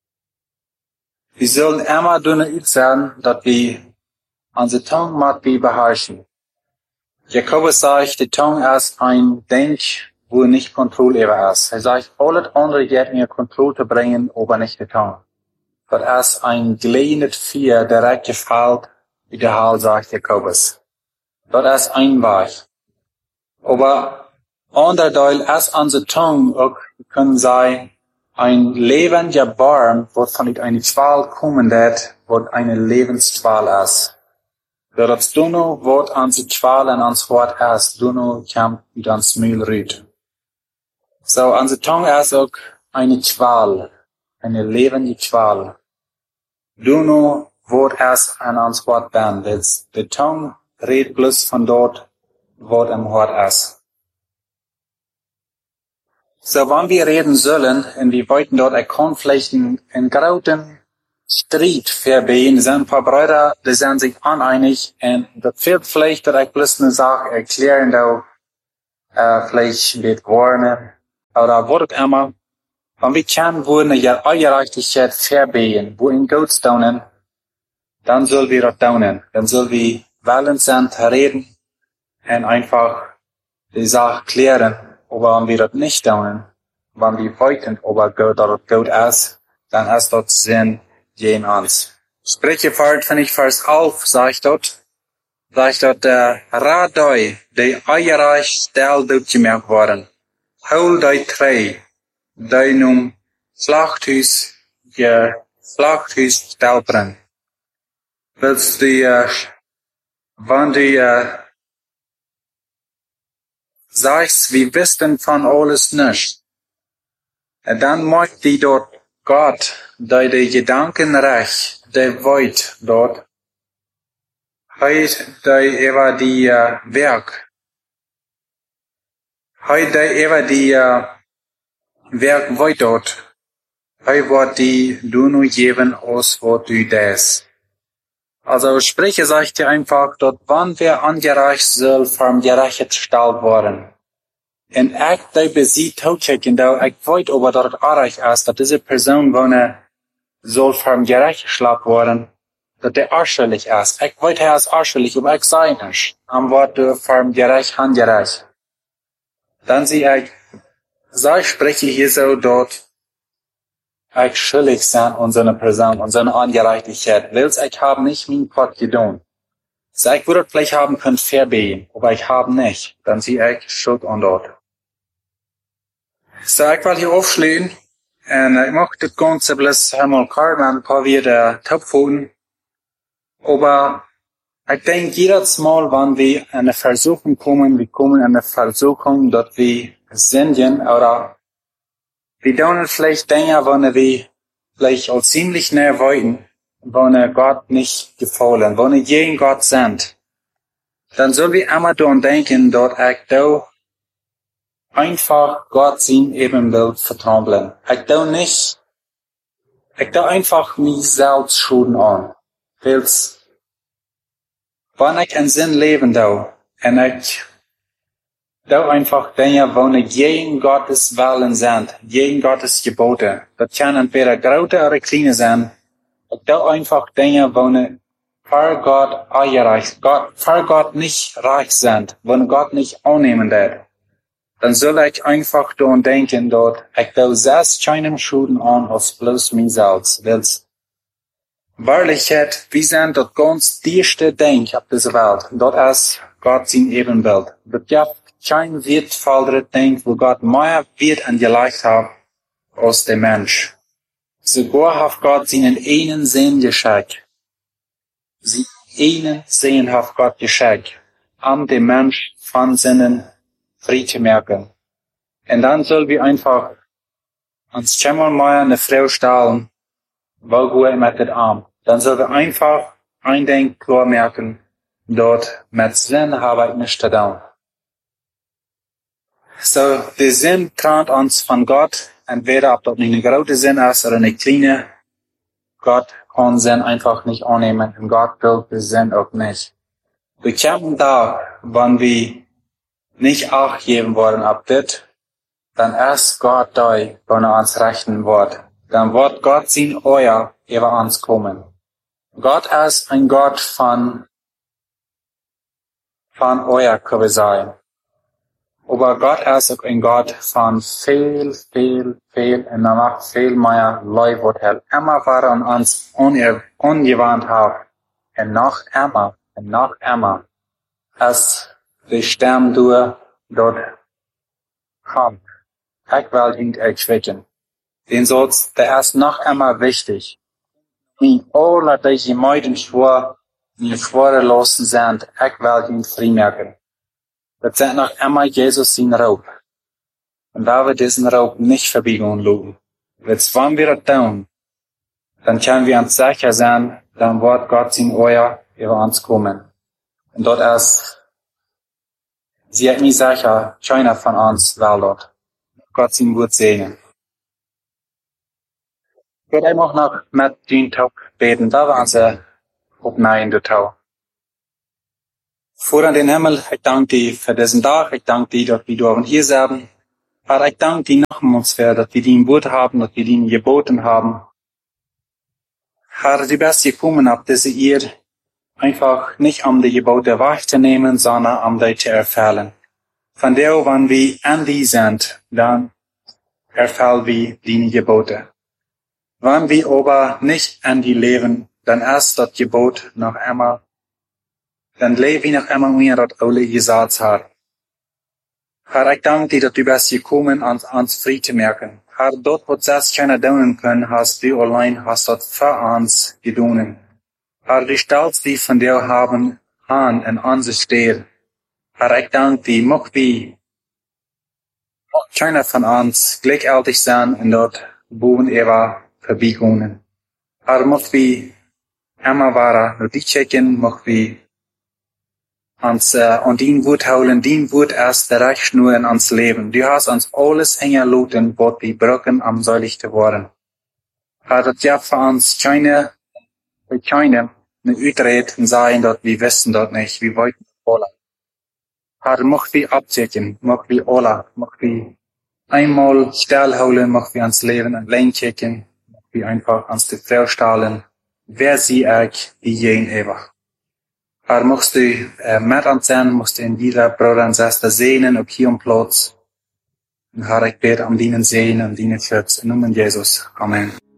S2: Wir sollen immer dünner sein, dass wir unsere Tongue mit beherrschen. Jakobus sagt, die Tongue ist ein Denk, wo nicht Kontrolle über ist. Er sagt, alles andere geht mir Kontrolle zu bringen, aber nicht die Tongue. Das ist ein gelehenes Vier, direkt gefällt, wie der Hall sagt Jakobus. Das ist ein Weg. Aber Anderdeil ist unsere Tongue auch, können sein, ein lebendiger Baum, wo von einer Qual kommen wird, wo eine Lebensqual ist. Das Duno, wo unsere Qual in uns Wort ist, Duno kommt mit uns Müll rüht. So, unsere Tongue ist auch eine Qual, eine lebende Qual. Duno, wo es an uns Wort bin, die Tongue redet bloß von dort, wo im Wort ist. So, wenn wir reden sollen, und wir wollten dort ein Konflikt, einen großen Streit verbehen, sind ein paar Brüder, die sind sich uneinig, und das wird vielleicht, dass ich bloß eine Sache erklären, da, äh, vielleicht mit Worten, oder wo auch immer. Wenn wir können, wo eine Gerechtigkeit verbehen, wo in Gott daunen, dann soll wir das daunen, dann soll wir wollen sein, reden, und einfach die Sache klären. Aber wenn wir das nicht tun, wenn wir wollten, ob Gott oder Gott ist, dann ist dort Sinn gegen uns. Spreche fort, wenn ich Vers elf, sagt dort, sagt dort, der Radoi, die eierreich stel durchgemerkt worden, hol die trei, die num Schlachthus, je Schlachthus stelperen. Willst die, uh, wenn die, uh, sagst, wir wissen von alles nicht. Und dann macht die dort Gott, der die Gedanken recht, der Wort dort, heut der über die uh, Werk, heut der über die uh, Werk Wort dort, heut wird die du nur geben, aus was du das. Also spreche, sagt ihr einfach, dort wann wer angereicht soll, vom Gerecht gestellt worden. Und ich, der besieht, hochchecken, da ich weiß, ob er dort erreicht ist, dass diese Person, wo eine, soll vom Gericht geschlagen worden, dat hij arschelijk is. Ik weet hij is arschelijk, maar ik zei niet. Am wordt er vom Gericht handgerecht. Dan zie ik, zij spreken hier zo dat ik schuldig zijn aan seine Person, an seine Ungerechtigkeit, weil ich habe nicht mein Part getan. So, ich würde vielleicht haben können verbeten, aber ich habe nicht. Dann sehe ich Schuld an dort. So, ich will hier aufschließen, und ich möchte das Ganze bloß einmal klar machen, ein paar wieder Topfoten. Aber ich denke, jedes Mal, wenn wir in eine Versuchung kommen, wir kommen in eine Versuchung, dass wir sündigen, oder wir tun vielleicht Dinge, wenn wir vielleicht auch ziemlich näher wollten, wenn Gott nicht gefallen, wenn wir gegen Gott sind, dann sollen wir immer daran denken, dass ich da einfach Gott sein Ebenbild vertrampeln. Ich da nicht, ich da einfach mich selbst schulden an. Weil's, wenn ich einen Sinn leben da, und ich da einfach Dinge, wo ich gegen Gottes Willen sind, gegen Gottes Gebote. Das kann entweder große oder kleine sein. Ich da einfach Dinge, wo ich für Gott eingereicht, Gott, für Gott nicht reich sind, wo Gott nicht annehmen wird. Dann soll ich einfach daran denken, dass ich da selbst keinen Schulden an, als bloß mich selbst. Weil's, Wahrlichkeit, wir sind das ganz dichte Ding auf dieser Welt. Das ist Gott sein Ebenbild. Das gibt kein wertvolleres Ding, wo Gott mehr Wert angelegt hat, als der Mensch. Sogar hat Gott seinen einen Sinn geschenkt. Sie einen Sinn hat Gott geschenkt, um den Mensch von seinen frei zu merken. Und dann sollen wir einfach uns schon mal eine Frau stellen, wo gut mit dem Arm. Dann sollen wir einfach ein Ding klar merken, dort mit Sinn habe ich nicht getan. So, der Sinn trennt uns von Gott, entweder ob das nicht eine große Sinn ist oder eine kleine. Gott kann Sinn einfach nicht annehmen und Gott will den Sinn auch nicht. Wir kämpfen da, wenn wir nicht Acht geben wollen ab das, dann ist Gott da, wenn er uns rechten wird. Dann wird Gott sein Euer über uns kommen. Gott ist ein Gott von, von Euer können wir sagen. Aber Gott ist auch ein Gott von viel, viel, viel, und er macht viel mehr Leute, was er immer war an uns ungewandt hat. Und noch immer, und noch immer, als die Stamm durch dort kommt. Ich will ihn erquicken. Den Satz, der ist noch immer wichtig. Wie alle diese Mäuden schwor, die schwore losen sind, ich will ihn freimerken. Das sind noch immer Jesus sein Raub. Und da wir diesen Raub nicht verbiegen lassen. Jetzt, wenn wir das tun, dann können wir uns sicher sein, dann wird Gott sein Euer über uns kommen. Und dort ist, sie hat mir sicher, keiner von uns will dort. Gott sein Wort segnen. Ich würde auch noch mit den Tag beten, da waren sie auf nein, der Tag. Vor an den Himmel, ich danke dir für diesen Tag, ich danke dir, dass wir dürfen hier sein. Aber ich danke dir nochmals für, dass wir dein Wort haben, dass wir dein Geboten haben. Herr, du bist gekommen, ab diese ihr einfach nicht um die Gebote wahrzunehmen, sondern um die zu erfüllen. Von der, wenn wir an die sind, dann erfüllen wir deine Gebote. Wenn wir aber nicht an die leben, dann ist das Gebot noch einmal dann leben wir noch einmal mehr, das alle gesagt hat. Herr, ich danke dir, dass du bist gekommen, uns, uns frei zu merken. Herr, dort, wo das keiner tun können, hast du allein, hast das für uns getan. Herr, du stellst die von dir haben an in unser Stil. Herr, ich danke dir, mocht wir, mocht keiner von uns gleichaltig sein und dort boven ewa verbiegen. Herr, mocht wir immer wahrer, nur die checken, mocht wir uns äh, an dein Wort holen, dein Wort ist der Rechtschnur in uns Leben. Du hast uns alles hängen lassen, was wir brauchen, um seilig zu werden. Herr, das ja für uns keine, für keine eine Utred sein, dass wir wissen dort nicht, wir wollten alle. Herr, mocht wir abchecken, mocht wir alle, mocht wir einmal stillholen, mocht wir uns Leben allein checken, mocht wie einfach ans te voorstellen, wer zie ik die jeen eeuwig. Her mocht u uh, met aan zijn, mocht u in jeder broeder en zuster zenen, ook hier om plaats. En Herr, ik bid om dienen zegen en dienen schutz. In noemen Jezus. Amen.